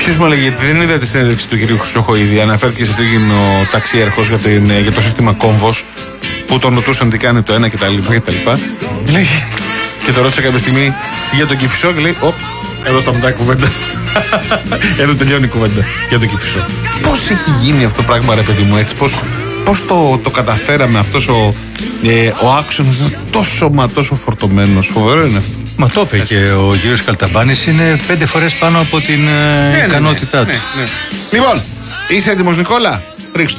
Ποιος μου έλεγε, γιατί δεν είδατε τη συνέντευξη του κυρίου Χρυσοχοίδη, αναφέρθηκε σε αυτήν ο ταξίαρχος για το σύστημα κόμβος, που τον ρωτούσαν τι κάνει το ένα κτλ. Λέει, και το ρώτησε κάποια στιγμή για τον Κηφισό και λέει, εδώ σταματάει η κουβέντα. Εδώ τελειώνει η κουβέντα για τον Κηφισό. Πώς έχει γίνει αυτό το πράγμα, ρε παιδί μου, έτσι, πώς το καταφέραμε αυτός ο άξονας είναι τόσο φορτωμένος. Φοβερό είναι αυτό. Μα το είπε και ο κύριος Καλταμπάνης, είναι 5 φορές πάνω από την ικανότητά του. Ναι. Λοιπόν, είσαι έτοιμος, Νικόλα? Ρίξτε.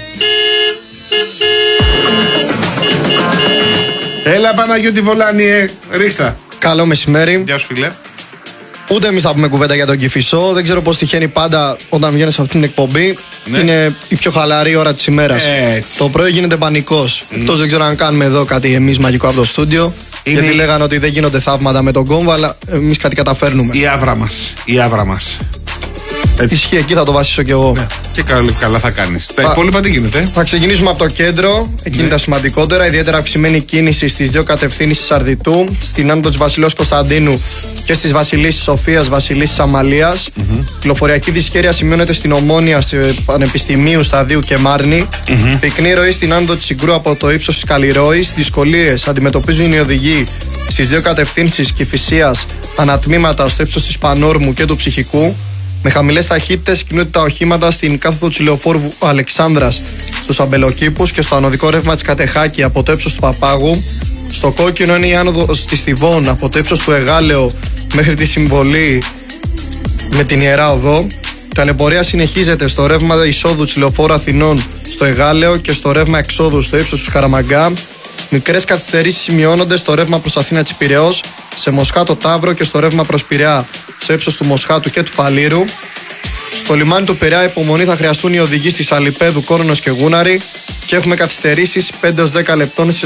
Έλα, Παναγιώτη Βολάνη, ρίξτα. Καλό μεσημέρι. Γεια σου, φίλε. Ούτε εμείς θα πούμε κουβέντα για τον Κηφισό. Δεν ξέρω πώς τυχαίνει πάντα όταν βγαίνει σε αυτήν την εκπομπή. Ναι. Είναι η πιο χαλαρή ώρα της ημέρας. Το πρωί γίνεται πανικός. Εκτός δεν ξέρω αν κάνουμε εδώ κάτι εμείς μαγικό από το στούντιο. Γιατί λέγανε ότι δεν γίνονται θαύματα με τον κόμβο, αλλά εμείς κάτι καταφέρνουμε. Η άβρα μας. Ισχύει, εκεί θα το βασίσω κι εγώ. Ναι. Και καλά θα κάνεις. Τα υπόλοιπα τι γίνεται? Θα ξεκινήσουμε από το κέντρο. Εκεί είναι τα σημαντικότερα. Ιδιαίτερα αυξημένη κίνηση στις δύο κατευθύνσεις Αρδιτού, στην άνοδο της Βασιλέως Κωνσταντίνου και στις Βασιλίσσης Σοφίας, Βασιλίσσης Αμαλίας. Κυκλοφοριακή δυσχέρεια σημειώνεται στην Ομόνια, σε Πανεπιστημίου, Σταδίου και Μάρνη. Πυκνή ροή στην άνοδο της Συγκρού από το ύψος της Καλλιρόης. Δυσκολίες αντιμετωπίζουν οι οδηγοί στις δύο κατευθύνσεις Κηφισίας, ανατμήματα στο ύψος της Πανόρμου και του Ψυχικού. Με χαμηλές ταχύτητες κινούνται τα οχήματα στην κάθοδο του λεωφόρου Αλεξάνδρας στους Αμπελοκήπους και στο ανωδικό ρεύμα της Κατεχάκη από το ύψος του Παπάγου. Στο κόκκινο είναι η άνοδος της Θηβών από το ύψος του Εγάλεο μέχρι τη Συμβολή με την Ιερά Οδό. Η ταλαιπωρία συνεχίζεται στο ρεύμα εισόδου της λεωφόρου Αθηνών στο Εγάλεο και στο ρεύμα εξόδου στο ύψος του Σκαραμαγκά. Μικρές καθυστερήσεις σημειώνονται στο ρεύμα προς Αθήνα της Πειραιώς, σε Μοσχάτο Ταύρο και στο ρεύμα προς Πειραιά στο ύψος του Μοσχάτου και του Φαλήρου. Στο λιμάνι του Πειραιά υπομονή θα χρειαστούν οι οδηγοί στις Αλιπέδου, Κόρονος και Γούναρη και έχουμε καθυστερήσεις 5-10 λεπτών